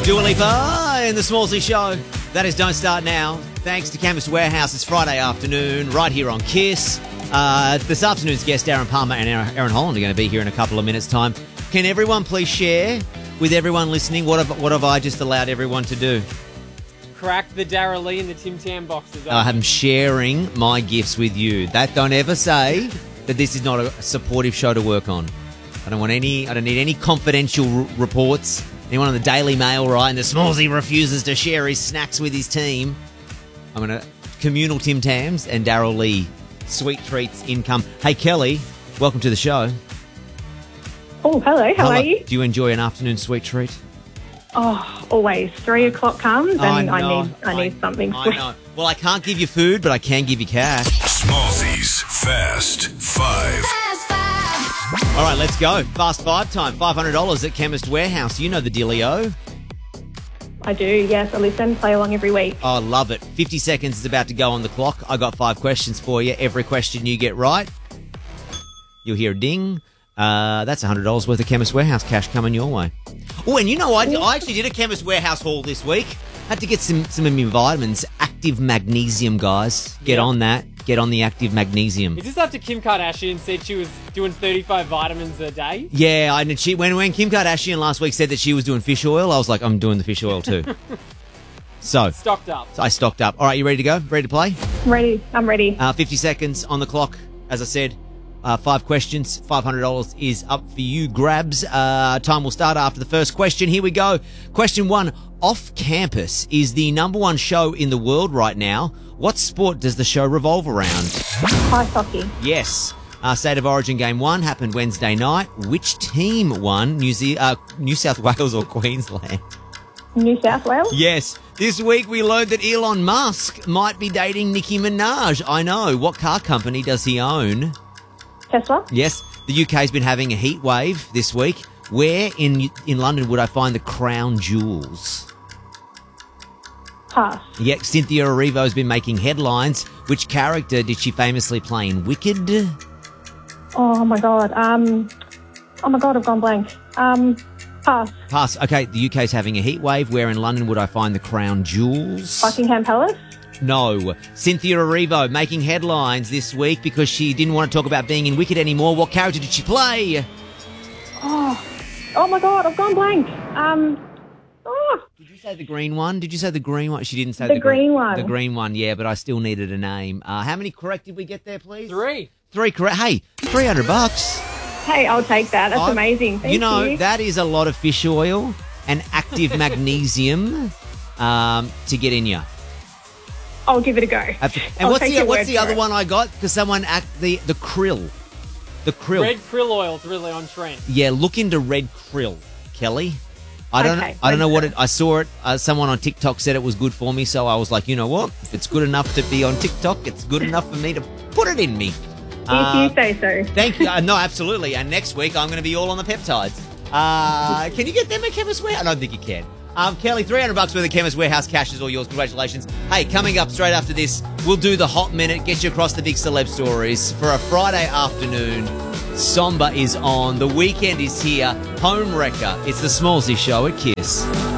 Dua Lipa in the Smallsy Show. That is Don't Start Now. Thanks to Chemist Warehouse. It's Friday afternoon right here on KISS. This afternoon's guest, Aaron Palmer and Aaron Holland, are going to be here in a couple of minutes' time. Can everyone please share with everyone listening what have I just allowed everyone to do? Crack the Darrell Lee and the Tim Tam boxes. I'm sharing my gifts with you. Don't ever say that this is not a supportive show to work on. I don't need any confidential reports. Anyone on the Daily Mail, right? And the Smallsy refuses to share his snacks with his team. I'm going to communal Tim Tams and Darrell Lee. Sweet treats income. Hey, Kelly, welcome to the show. Oh, hello. How are you? Do you enjoy an afternoon sweet treat? Oh, always. 3 o'clock comes and I need something sweet. I know. Well, I can't give you food, but I can give you cash. Smallsy's Fast Five. All right, let's go. Fast Five time. $500 at Chemist Warehouse. You know the dealio. I do, yes. I listen, play along every week. Oh, love it. 50 seconds is about to go on the clock. I got 5 questions for you. Every question you get right, you'll hear a ding. That's $100 worth of Chemist Warehouse cash coming your way. Oh, and you know, I actually did a Chemist Warehouse haul this week. Had to get some of my vitamins. Active magnesium, guys. Get on that. Get on the active magnesium. Is this after Kim Kardashian said she was doing 35 vitamins a day? Yeah, when Kim Kardashian last week said that she was doing fish oil, I was like, I'm doing the fish oil too. So Stocked up. I stocked up. All right, you ready to go? Ready to play? Ready. I'm ready. 50 seconds on the clock. As I said, 5 questions. $500 is up for you grabs. Time will start after the first question. Here we go. Question 1. Off Campus is the #1 show in the world right now. What sport does the show revolve around? Ice hockey. Yes. State of Origin Game 1 happened Wednesday night. Which team won? New South Wales or Queensland? New South Wales? Yes. This week we learned that Elon Musk might be dating Nicki Minaj. I know. What car company does he own? Tesla? Yes. The UK's been having a heat wave this week. Where in London would I find the crown jewels? Pass. Yeah, Cynthia Erivo's been making headlines. Which character did she famously play in Wicked? Oh, my God. I've gone blank. Pass. Pass. Okay, the UK's having a heat wave. Where in London would I find the crown jewels? Buckingham Palace? No. Cynthia Erivo making headlines this week because she didn't want to talk about being in Wicked anymore. What character did she play? Oh, my God. I've gone blank. Did you say the green one? She didn't say the green one. The green one, yeah, but I still needed a name. How many correct did we get there, please? 3. 3 correct. Hey, $300. Hey, I'll take that. That's amazing. Thank you. That is a lot of fish oil and active magnesium to get in you. I'll give it a go. And what's the other one I got? Because someone the krill. The krill. Red krill oil's really on trend. Yeah, look into red krill, Kelly. I don't know what it. I saw it. Someone on TikTok said it was good for me, so I was like, you know what? If it's good enough to be on TikTok, it's good enough for me to put it in me. If you say so. Thank you. No, absolutely. And next week I'm going to be all on the peptides. Can you get them at Chemist Warehouse? I don't think you can. Kelly, $300 worth of Chemist Warehouse cash is all yours. Congratulations. Hey, coming up straight after this, we'll do the Hot Minute, get you across the big celeb stories for a Friday afternoon. Somber is on. The weekend is here. Home Wrecker. It's the Smallsy Show at KISS.